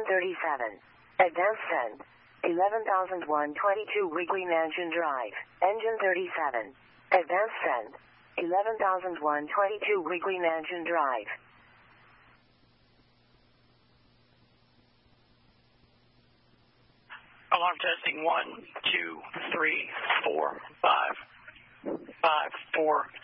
Engine 37. Advance send. 11,122 Wrigley Mansion Drive. Engine 37. Advance send. 11,122 Wrigley Mansion Drive. Alarm testing 1, 2, 3, 4, 5. 5, 4.